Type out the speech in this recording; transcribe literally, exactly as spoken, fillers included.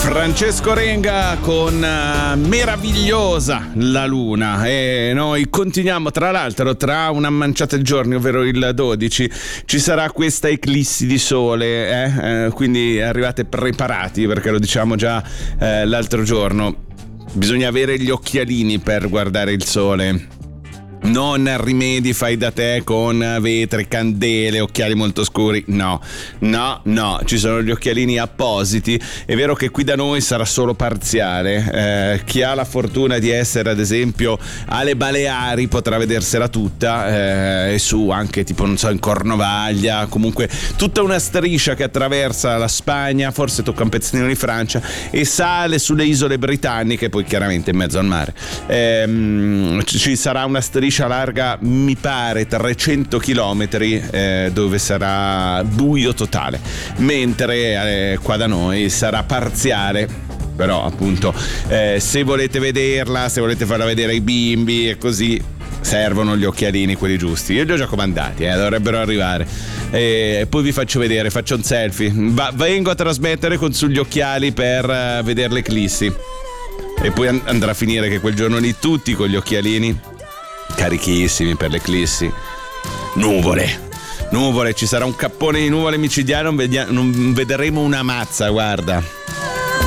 Francesco Renga con uh, Meravigliosa la luna, e noi continuiamo. Tra l'altro, tra una manciata di giorni, ovvero il dodici, ci sarà questa eclissi di sole, eh? Eh, quindi arrivate preparati, perché lo diciamo già eh, l'altro giorno, bisogna avere gli occhialini per guardare il sole. Non rimedi fai da te con vetri, candele, occhiali molto scuri. No, no, no, ci sono gli occhialini appositi. È vero che qui da noi sarà solo parziale. Eh, chi ha la fortuna di essere, ad esempio, alle Baleari potrà vedersela tutta, eh, e su anche tipo, non so, in Cornovaglia, comunque tutta una striscia che attraversa la Spagna, forse tocca un pezzettino di Francia e sale sulle isole britanniche, poi chiaramente in mezzo al mare. Eh, ci sarà una striscia larga, mi pare trecento chilometri, eh, dove sarà buio totale, mentre eh, qua da noi sarà parziale. Però appunto, eh, se volete vederla, se volete farla vedere ai bimbi e così, servono gli occhialini, quelli giusti. Io li ho già comandati, eh, dovrebbero arrivare, e poi vi faccio vedere, faccio un selfie. Va- vengo a trasmettere con sugli occhiali per uh, vedere l'eclissi, e poi and- andrà a finire che quel giorno lì tutti con gli occhialini carichissimi per l'eclissi. Nuvole, nuvole, ci sarà un cappone di nuvole micidiale, non, vedi- non vedremo una mazza, guarda.